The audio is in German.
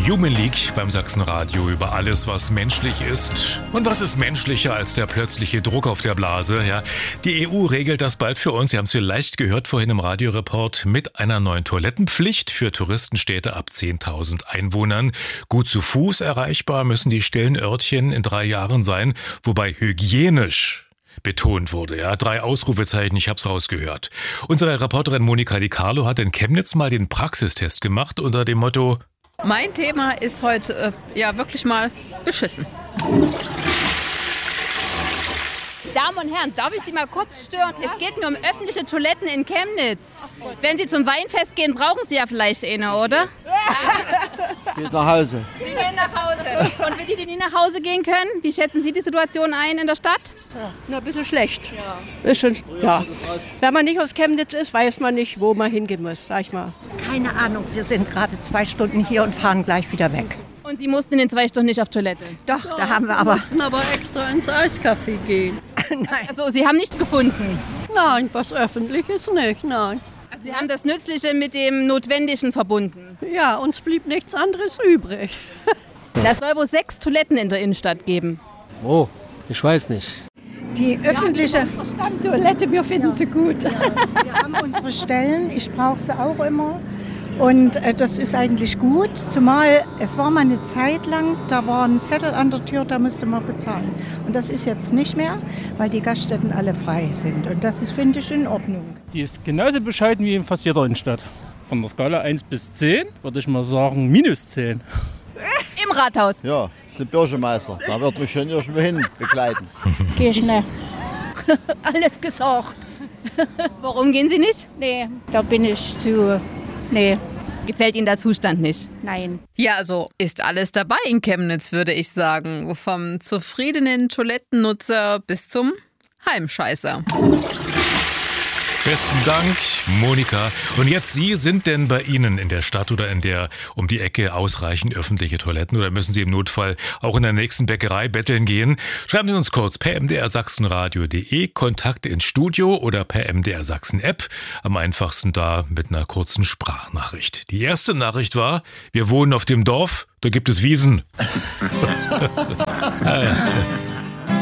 Human League beim Sachsenradio über alles, was menschlich ist. Und was ist menschlicher als der plötzliche Druck auf der Blase? Ja, die EU regelt das bald für uns. Sie haben es vielleicht gehört vorhin im Radioreport mit einer neuen Toilettenpflicht für Touristenstädte ab 10.000 Einwohnern. Gut zu Fuß erreichbar müssen die stillen Örtchen in 3 Jahren sein, wobei hygienisch betont wurde. Ja, 3 Ausrufezeichen, ich hab's rausgehört. Unsere Reporterin Monika Di Carlo hat in Chemnitz mal den Praxistest gemacht unter dem Motto: Mein Thema ist heute wirklich mal beschissen. Damen und Herren, darf ich Sie mal kurz stören? Es geht mir um öffentliche Toiletten in Chemnitz. Wenn Sie zum Weinfest gehen, brauchen Sie ja vielleicht eine, oder? Geht nach Hause. Sie gehen nach Hause. Und für die, die nicht nach Hause gehen können, wie schätzen Sie die Situation ein in der Stadt? Ja, ein bisschen schlecht. Ja. Ist schon, ja. Wenn man nicht aus Chemnitz ist, weiß man nicht, wo man hingehen muss, sag ich mal. Keine Ahnung, wir sind gerade 2 Stunden hier und fahren gleich wieder weg. Und Sie mussten in den 2 Stunden nicht auf Toilette? Doch, da haben wir aber... Wir mussten aber extra ins Eiscafé gehen. Nein. Also Sie haben nichts gefunden? Nein, was Öffentliches nicht, nein. Also Sie haben das Nützliche mit dem Notwendigen verbunden? Ja, uns blieb nichts anderes übrig. Es soll wohl 6 Toiletten in der Innenstadt geben. Oh, ich weiß nicht. Die öffentliche... Toilette, wir finden sie gut. Ja, wir haben unsere Stellen, ich brauche sie auch immer. Und das ist eigentlich gut, zumal es war mal eine Zeit lang, da war ein Zettel an der Tür, da musste man bezahlen. Und das ist jetzt nicht mehr, weil die Gaststätten alle frei sind. Und das ist, finde ich, in Ordnung. Die ist genauso bescheiden wie in fast jeder Innenstadt. Von der Skala 1 bis 10 würde ich mal sagen -10. Im Rathaus? Ja, der Bürgermeister, da wird mich schon irgendwo hin begleiten. Geh ich nicht. Alles gesagt. Warum gehen Sie nicht? Nee, da bin ich zu... Nee, Gefällt Ihnen der Zustand nicht? nein. Ja, also ist alles dabei in Chemnitz, würde ich sagen. Vom zufriedenen Toilettennutzer bis zum Heimscheißer. Besten Dank, Monika. Und jetzt Sie, sind denn bei Ihnen in der Stadt oder in der um die Ecke ausreichend öffentliche Toiletten oder müssen Sie im Notfall auch in der nächsten Bäckerei betteln gehen? Schreiben Sie uns kurz per mdrsachsenradio.de, Kontakt ins Studio oder per MDR Sachsen App. Am einfachsten da mit einer kurzen Sprachnachricht. Die erste Nachricht war: Wir wohnen auf dem Dorf, da gibt es Wiesen.